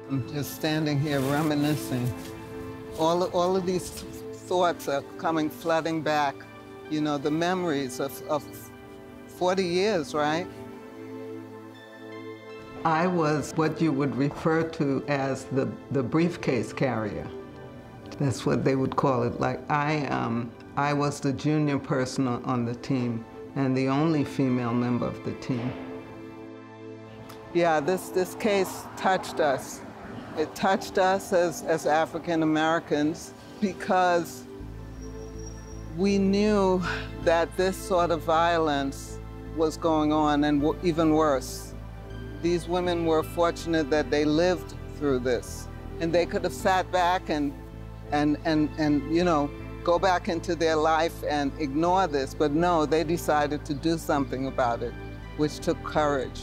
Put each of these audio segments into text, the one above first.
I'm just standing here reminiscing. All of these thoughts are coming flooding back. You know, the memories of 40 years, right? I was what you would refer to as the briefcase carrier. That's what they would call it. Like I was the junior person on the team and the only female member of the team. Yeah, this case touched us. It touched us as African Americans because we knew that this sort of violence was going on, and even worse. These women were fortunate that they lived through this, and they could have sat back and you know, go back into their life and ignore this, but no, they decided to do something about it, which took courage.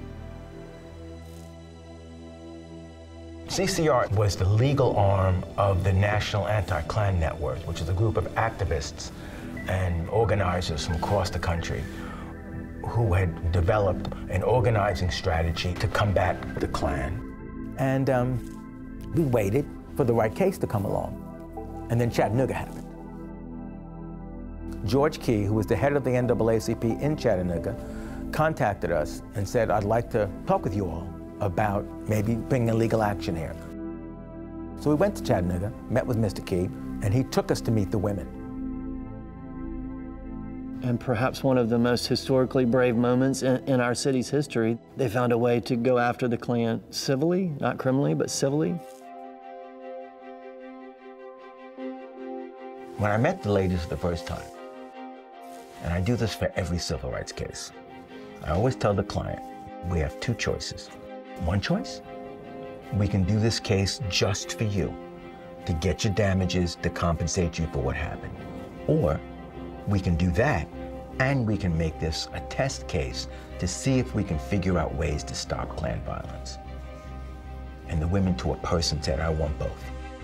CCR was the legal arm of the National Anti-Klan Network, which is a group of activists and organizers from across the country who had developed an organizing strategy to combat the Klan. And we waited for the right case to come along. And then Chattanooga happened. George Key, who was the head of the NAACP in Chattanooga, contacted us and said, I'd like to talk with you all about maybe bringing a legal action here. So we went to Chattanooga, met with Mr. Key, and he took us to meet the women. And perhaps one of the most historically brave moments in our city's history, they found a way to go after the Klan civilly, not criminally, but civilly. When I met the ladies for the first time, and I do this for every civil rights case, I always tell the client, we have two choices. One choice, we can do this case just for you, to get your damages, to compensate you for what happened. Or we can do that, and we can make this a test case to see if we can figure out ways to stop Klan violence. And the women to a person said, I want both.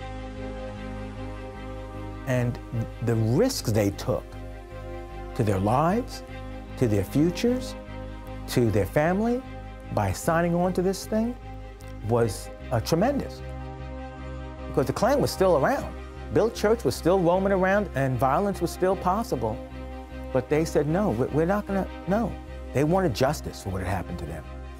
And the risks they took to their lives, to their futures, to their family, by signing on to this thing was tremendous. Because the Klan was still around. Bill Church was still roaming around and violence was still possible. But they said, no, we're not gonna, no. They wanted justice for what had happened to them.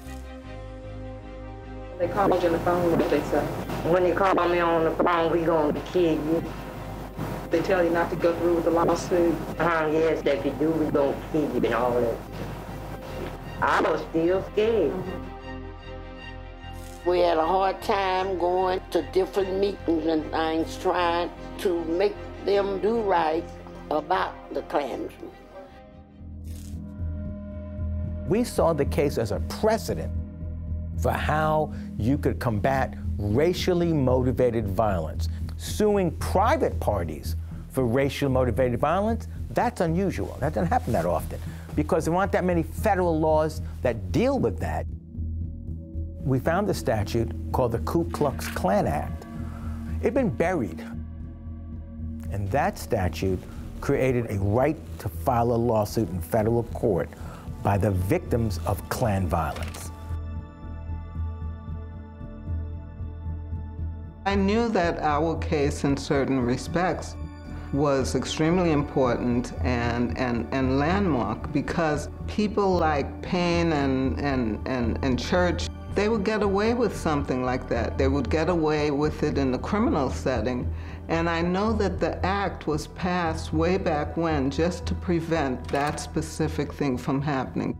They called you on the phone, what they say? When they call me on the phone, we gonna kill you. They tell you not to go through with the lawsuit? Yes, that if you do, we gonna kill you and all that. I was still scared. We had a hard time going to different meetings and things, trying to make them do right about the Klansmen. We saw the case as a precedent for how you could combat racially motivated violence. Suing private parties for racially motivated violence, that's unusual. That doesn't happen that often because there aren't that many federal laws that deal with that. We found a statute called the Ku Klux Klan Act. It'd been buried. And that statute created a right to file a lawsuit in federal court by the victims of Klan violence. I knew that our case in certain respects was extremely important and landmark because people like Payne and Church, they would get away with something like that. They would get away with it in the criminal setting. And I know that the act was passed way back when just to prevent that specific thing from happening.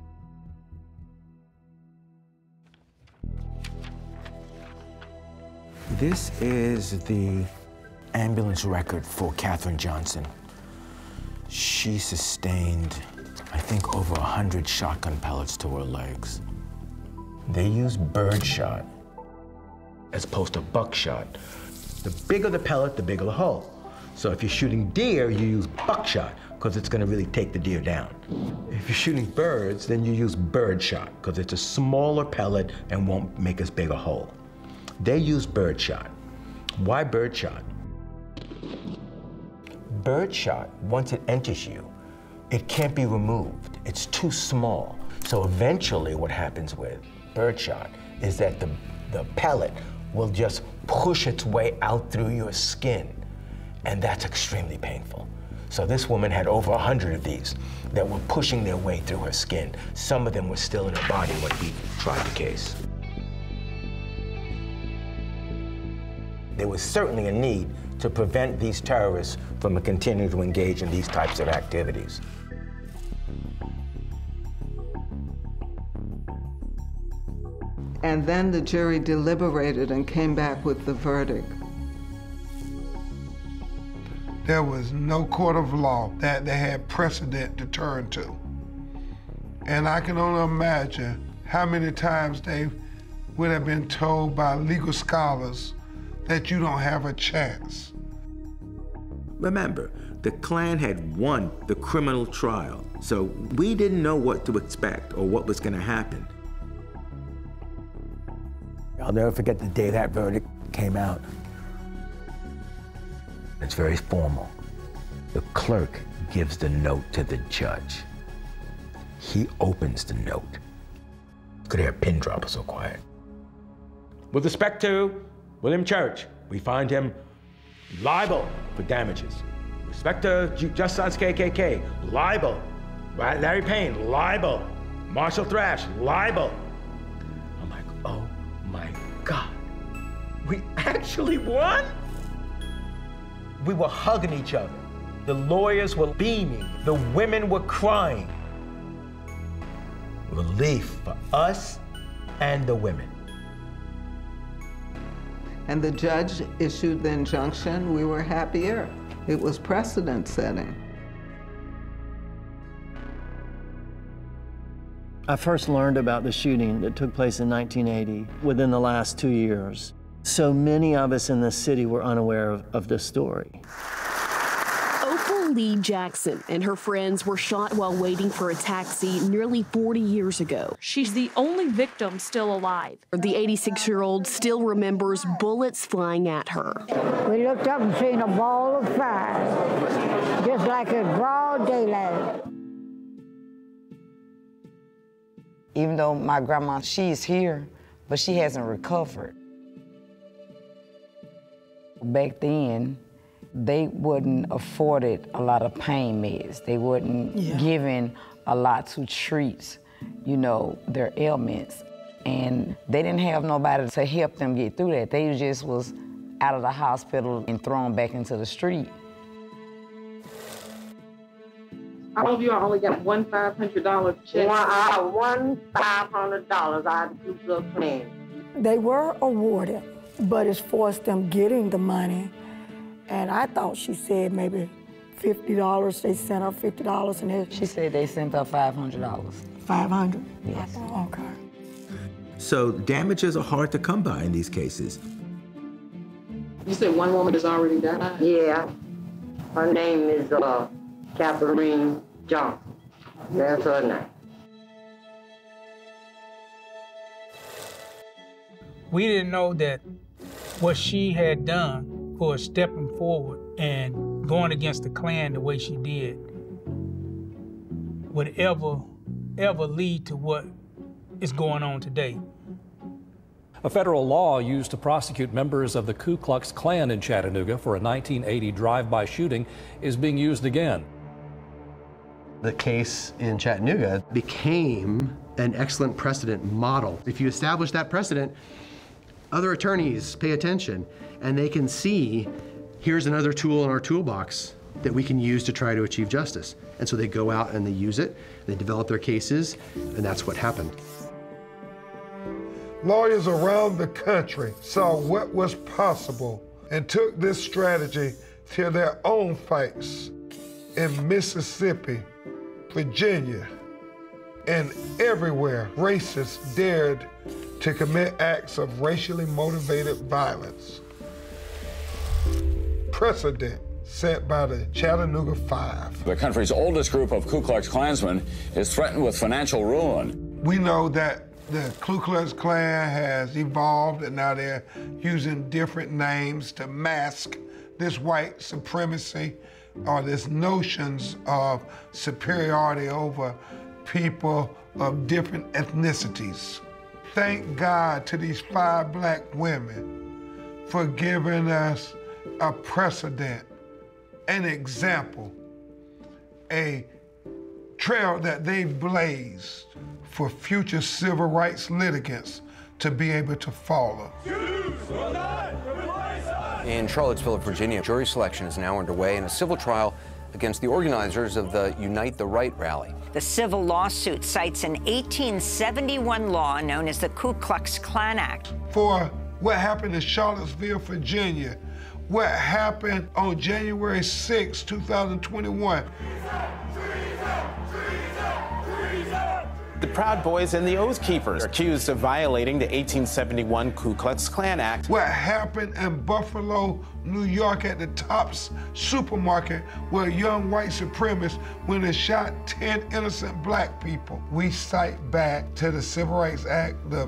This is the ambulance record for Katherine Johnson. She sustained, I think, over 100 shotgun pellets to her legs. They use birdshot as opposed to buckshot. The bigger the pellet, the bigger the hole. So if you're shooting deer, you use buckshot because it's going to really take the deer down. If you're shooting birds, then you use birdshot because it's a smaller pellet and won't make as big a hole. They use birdshot. Why birdshot? Birdshot, once it enters you, it can't be removed. It's too small. So eventually what happens with birdshot is that the pellet will just push its way out through your skin, and that's extremely painful. So this woman had over 100 of these that were pushing their way through her skin. Some of them were still in her body when we tried the case. There was certainly a need to prevent these terrorists from continuing to engage in these types of activities. And then the jury deliberated and came back with the verdict. There was no court of law that they had precedent to turn to. And I can only imagine how many times they would have been told by legal scholars that you don't have a chance. Remember, the Klan had won the criminal trial, so we didn't know what to expect or what was going to happen. I'll never forget the day that verdict came out. It's very formal. The clerk gives the note to the judge. He opens the note. Could hear a pin drop, so quiet. With respect to William Church, we find him liable for damages. With respect to Just Sons KKK, liable. Larry Payne, liable. Marshall Thrash, liable. I'm like, oh my God, we actually won? We were hugging each other. The lawyers were beaming. The women were crying. Relief for us and the women. And the judge issued the injunction. We were happier. It was precedent setting. I first learned about the shooting that took place in 1980 within the last 2 years. So many of us in the city were unaware of this story. Opal Lee Jackson and her friends were shot while waiting for a taxi nearly 40 years ago. She's the only victim still alive. The 86-year-old still remembers bullets flying at her. We looked up and seen a ball of fire, just like a broad daylight. Even though my grandma, she's here, but she hasn't recovered. Back then, they wouldn't afforded a lot of pain meds. They wouldn't giving a lot to treat, you know, their ailments. And they didn't have nobody to help them get through that. They just was out of the hospital and thrown back into the street. All of you only got one $500 check. One $500 out of the Ku Klux Klan. They were awarded, but it's forced them getting the money. And I thought she said maybe $50. They sent her $50 and she said they sent her $500. 500? Yes. Okay. So damages are hard to come by in these cases. You said one woman has already died? Yeah. Her name is Catherine Johnson. That's her name. We didn't know that what she had done for stepping forward and going against the Klan the way she did would ever lead to what is going on today. A federal law used to prosecute members of the Ku Klux Klan in Chattanooga for a 1980 drive-by shooting is being used again. The case in Chattanooga became an excellent precedent model. If you establish that precedent, other attorneys pay attention and they can see, here's another tool in our toolbox that we can use to try to achieve justice. And so they go out and they use it, they develop their cases, and that's what happened. Lawyers around the country saw what was possible and took this strategy to their own fights in Mississippi, Virginia, and everywhere racists dared to commit acts of racially motivated violence. Precedent set by the Chattanooga Five. The country's oldest group of Ku Klux Klansmen is threatened with financial ruin. We know that the Ku Klux Klan has evolved and now they're using different names to mask this white supremacy or this notions of superiority over people of different ethnicities. Thank God to these 5 black women for giving us a precedent, an example, a trail that they've blazed for future civil rights litigants to be able to follow. In Charlottesville, Virginia, jury selection is now underway in a civil trial against the organizers of the Unite the Right rally. The civil lawsuit cites an 1871 law known as the Ku Klux Klan Act. For what happened in Charlottesville, Virginia, what happened on January 6, 2021. The Proud Boys and the Oath Keepers are accused of violating the 1871 Ku Klux Klan Act. What happened in Buffalo, New York at the Tops supermarket where young white supremacists went and shot 10 innocent black people. We cite back to the Civil Rights Act of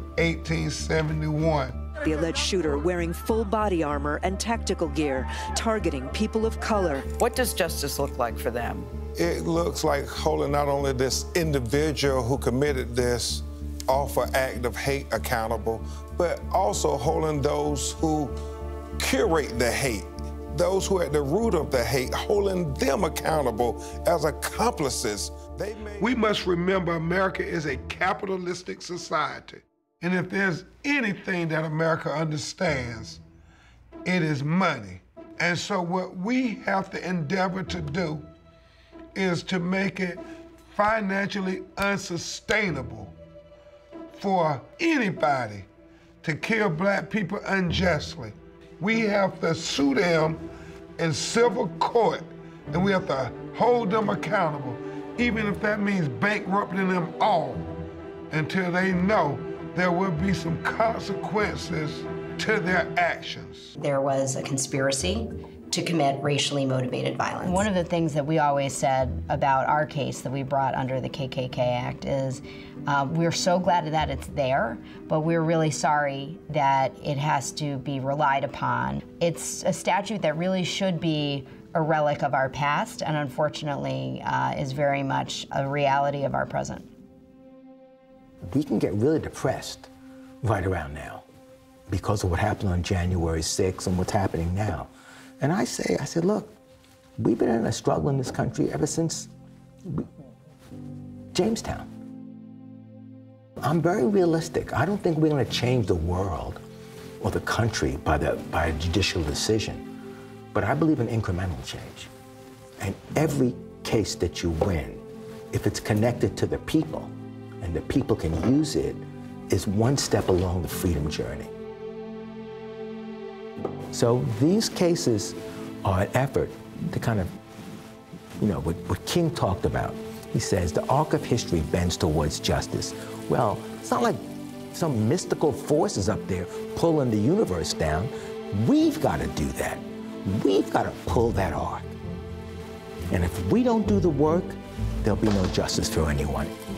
1871. The alleged shooter wearing full body armor and tactical gear, targeting people of color. What does justice look like for them? It looks like holding not only this individual who committed this awful act of hate accountable, but also holding those who curate the hate, those who are at the root of the hate, holding them accountable as accomplices. We must remember America is a capitalistic society. And if there's anything that America understands, it is money. And so what we have to endeavor to do is to make it financially unsustainable for anybody to kill black people unjustly. We have to sue them in civil court, and we have to hold them accountable, even if that means bankrupting them all, until they know there will be some consequences to their actions. There was a conspiracy to commit racially motivated violence. One of the things that we always said about our case that we brought under the KKK Act is we're so glad that it's there, but we're really sorry that it has to be relied upon. It's a statute that really should be a relic of our past and unfortunately is very much a reality of our present. We can get really depressed right around now because of what happened on January 6th and what's happening now. And I said, look, we've been in a struggle in this country ever since Jamestown. I'm very realistic. I don't think we're going to change the world or the country by a judicial decision, but I believe in incremental change. And every case that you win, if it's connected to the people and the people can use it, is one step along the freedom journey. So these cases are an effort to kind of, what King talked about. He says the arc of history bends towards justice. Well, it's not like some mystical forces up there pulling the universe down. We've got to do that. We've got to pull that arc. And if we don't do the work, there'll be no justice for anyone.